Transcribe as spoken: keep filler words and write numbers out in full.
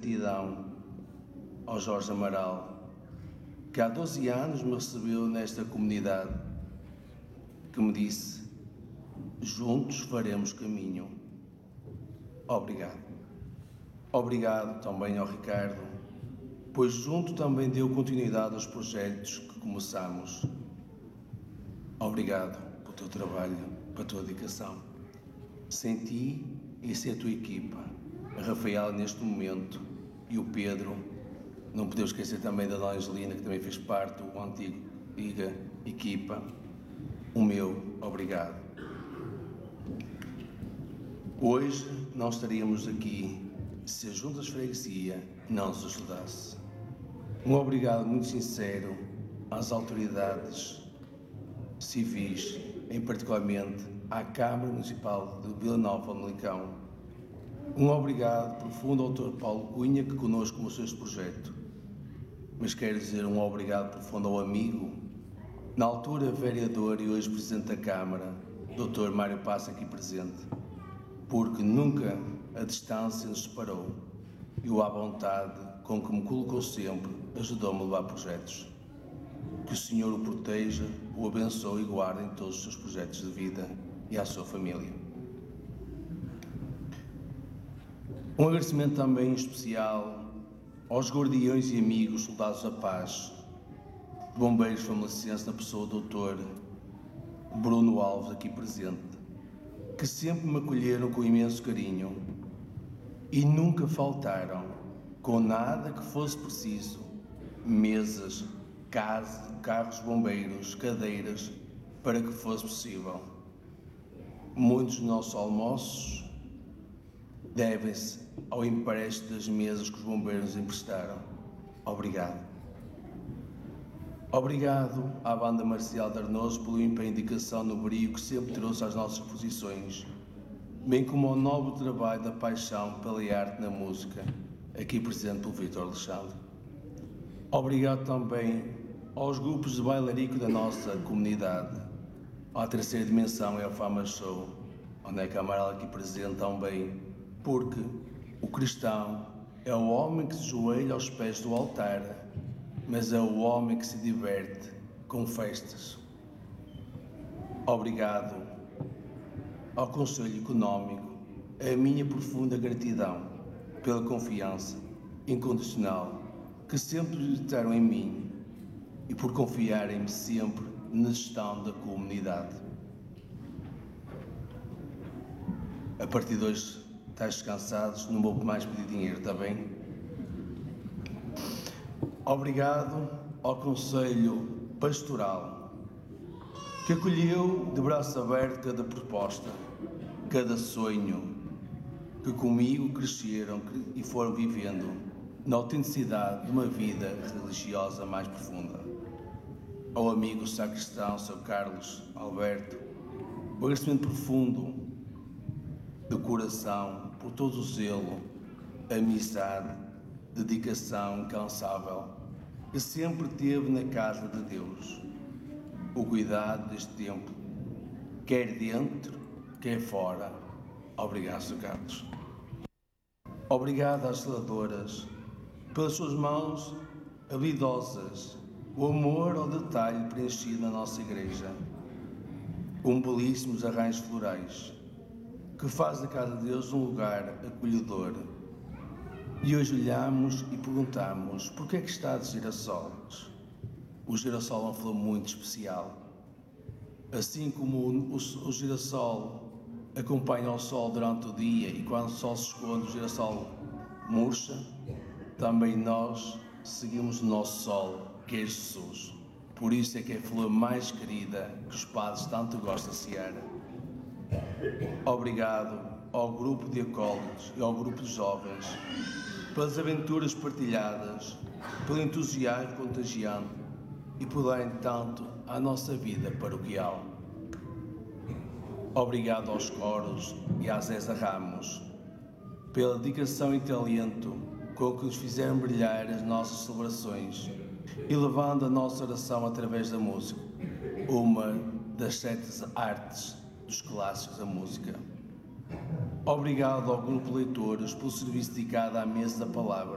gratidão ao Jorge Amaral, que há doze anos me recebeu nesta comunidade, que me disse: juntos faremos caminho. Obrigado. Obrigado também ao Ricardo, pois junto também deu continuidade aos projetos que começamos. Obrigado pelo teu trabalho, pela tua dedicação. Sem ti e sem a tua equipa, a Rafael neste momento e o Pedro, não podemos esquecer também da Dona Angelina, que também fez parte do antigo Liga Equipa, o meu obrigado. Hoje não estaríamos aqui se a Junta de Freguesia não nos ajudasse. Um obrigado muito sincero às autoridades civis, em particularmente à Câmara Municipal de Vila Nova de Famalicão. Um obrigado profundo ao doutor Paulo Cunha, que connosco começou este projeto. Mas quero dizer um obrigado profundo ao amigo, na altura vereador e hoje Presidente da Câmara, doutor Mário Passa, aqui presente, porque nunca a distância nos separou e o à vontade com que me colocou sempre ajudou-me a levar projetos. Que o Senhor o proteja, o abençoe e guarde em todos os seus projetos de vida e à sua família. Um agradecimento também especial aos guardiões e amigos soldados da paz, bombeiros famalicenses, na pessoa do doutor Bruno Alves, aqui presente, que sempre me acolheram com imenso carinho e nunca faltaram, com nada que fosse preciso, mesas, carros bombeiros, cadeiras, para que fosse possível. Muitos dos nossos almoços devem-se ao empréstimo das mesas que os bombeiros nos emprestaram. Obrigado. Obrigado à Banda Marcial de Arnoso pelo empenho e indicação no brio que sempre trouxe às nossas posições, bem como ao nobre trabalho da paixão pela arte na música, aqui presente pelo Vítor Alexandre. Obrigado também aos grupos de bailarico da nossa comunidade, à Terceira Dimensão e ao Fama Show, onde é que Amaral aqui presente também, porque o cristão é o homem que se ajoelha aos pés do altar, mas é o homem que se diverte com festas. Obrigado ao Conselho Económico, a minha profunda gratidão pela confiança incondicional que sempre depositaram em mim e por confiarem-me sempre na gestão da comunidade. A partir de hoje, estás descansados, não vou mais pedir dinheiro, está bem? Obrigado ao Conselho Pastoral, que acolheu de braço aberto cada proposta, cada sonho, que comigo cresceram e foram vivendo na autenticidade de uma vida religiosa mais profunda. Ao amigo sacristão, Sr Carlos Alberto, o agradecimento profundo do coração por todo o zelo, amizade, dedicação incansável que sempre teve na casa de Deus. O cuidado deste templo, quer dentro, quer fora. Obrigado, Sr Carlos. Obrigado às seladoras, pelas suas mãos habilidosas, o amor ao detalhe preenchido na nossa igreja, com belíssimos arranjos florais, que faz da casa de Deus um lugar acolhedor. E hoje olhamos e perguntamos: por que é que está de girassóis? O girassol é uma flor muito especial. Assim como o, o, o girassol acompanha o sol durante o dia e quando o sol se esconde o girassol murcha, também nós seguimos o nosso sol, que é Jesus. Por isso é que é a flor mais querida que os padres tanto gostam de sear. Obrigado ao grupo de acólitos e ao grupo de jovens pelas aventuras partilhadas, pelo entusiasmo contagiante e por darem tanto à nossa vida paroquial. Obrigado aos coros e à Zéza Ramos pela dedicação e talento com que nos fizeram brilhar as nossas celebrações e levando a nossa oração através da música, uma das sete artes dos clássicos da música. Obrigado ao Grupo Leitores pelo serviço dedicado à mesa da palavra.